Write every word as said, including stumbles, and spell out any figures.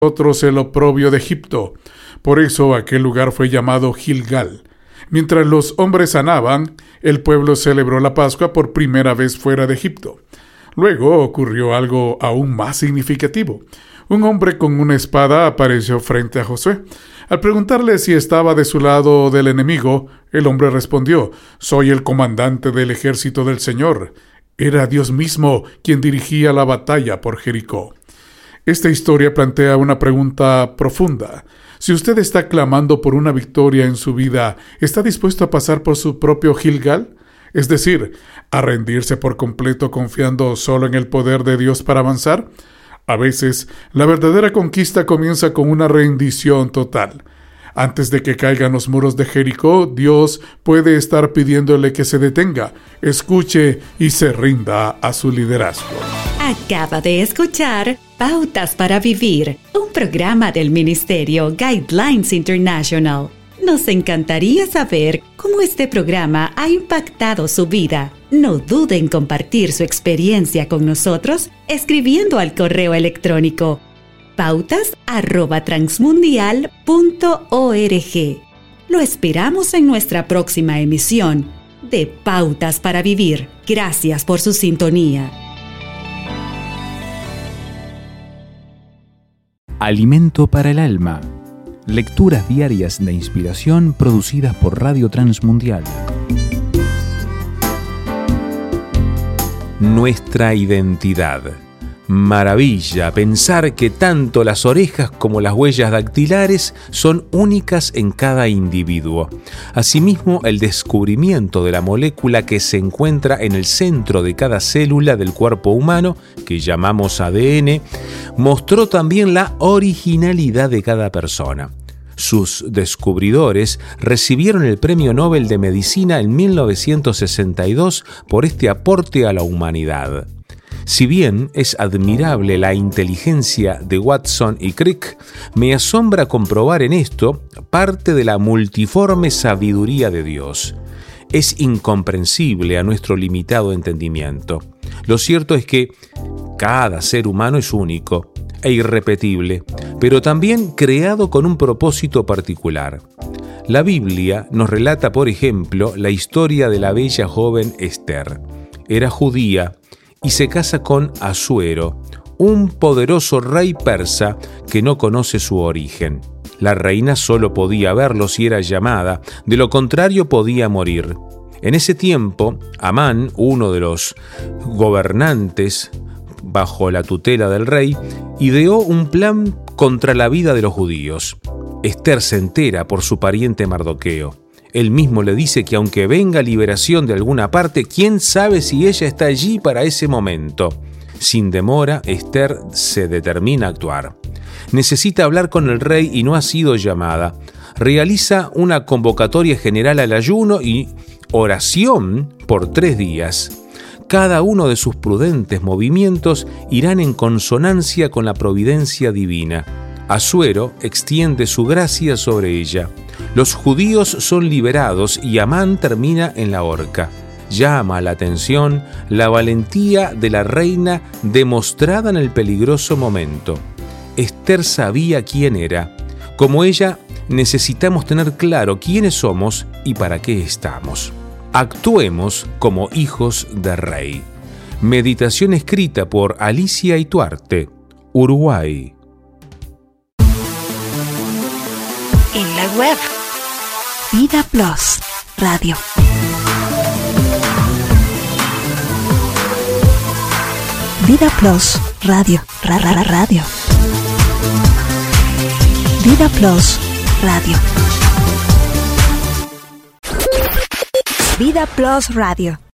nosotros el oprobio de Egipto. Por eso aquel lugar fue llamado Gilgal. Mientras los hombres sanaban, el pueblo celebró la Pascua por primera vez fuera de Egipto. Luego ocurrió algo aún más significativo. Un hombre con una espada apareció frente a Josué. Al preguntarle si estaba de su lado del enemigo, el hombre respondió: «Soy el comandante del ejército del Señor». Era Dios mismo quien dirigía la batalla por Jericó. Esta historia plantea una pregunta profunda. Si usted está clamando por una victoria en su vida, ¿está dispuesto a pasar por su propio Gilgal? Es decir, a rendirse por completo confiando solo en el poder de Dios para avanzar. A veces, la verdadera conquista comienza con una rendición total. Antes de que caigan los muros de Jericó, Dios puede estar pidiéndole que se detenga, escuche y se rinda a su liderazgo. Acaba de escuchar Pautas para Vivir, un programa del Ministerio Guidelines International. Nos encantaría saber cómo este programa ha impactado su vida. No dude en compartir su experiencia con nosotros escribiendo al correo electrónico pautas arroba transmundial punto org. Lo esperamos en nuestra próxima emisión de Pautas para Vivir. Gracias por su sintonía. Alimento para el alma. Lecturas diarias de inspiración producidas por Radio Transmundial. Nuestra identidad. Maravilla pensar que tanto las orejas como las huellas dactilares son únicas en cada individuo. Asimismo, el descubrimiento de la molécula que se encuentra en el centro de cada célula del cuerpo humano, que llamamos A D N, mostró también la originalidad de cada persona. Sus descubridores recibieron el Premio Nobel de Medicina en mil novecientos sesenta y dos por este aporte a la humanidad. Si bien es admirable la inteligencia de Watson y Crick, me asombra comprobar en esto parte de la multiforme sabiduría de Dios. Es incomprensible a nuestro limitado entendimiento. Lo cierto es que cada ser humano es único e irrepetible, pero también creado con un propósito particular. La Biblia nos relata, por ejemplo, la historia de la bella joven Esther. Era judía y se casa con Asuero, un poderoso rey persa que no conoce su origen. La reina solo podía verlo si era llamada, de lo contrario podía morir. En ese tiempo, Amán, uno de los gobernantes bajo la tutela del rey, ideó un plan contra la vida de los judíos. Esther se entera por su pariente Mardoqueo. Él mismo le dice que aunque venga liberación de alguna parte, quién sabe si ella está allí para ese momento. Sin demora, Esther se determina a actuar. Necesita hablar con el rey y no ha sido llamada. Realiza una convocatoria general al ayuno y oración por tres días. Cada uno de sus prudentes movimientos irán en consonancia con la providencia divina. Asuero extiende su gracia sobre ella. Los judíos son liberados y Amán termina en la horca. Llama la atención la valentía de la reina demostrada en el peligroso momento. Esther sabía quién era. Como ella, necesitamos tener claro quiénes somos y para qué estamos. Actuemos como hijos de rey. Meditación escrita por Alicia Ituarte, Uruguay. En la web Vida Plus Radio. Vida Plus Radio. Ra, ra, ra, radio. Vida Plus Radio. Vida Plus Radio.